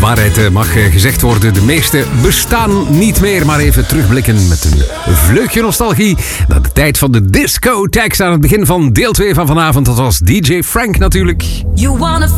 waarheid mag gezegd worden. De meeste bestaan niet meer. Maar even terugblikken met een vleugje nostalgie naar de tijd van de discotheeks aan het begin van deel 2 van vanavond. Dat was DJ Frank natuurlijk. You wanna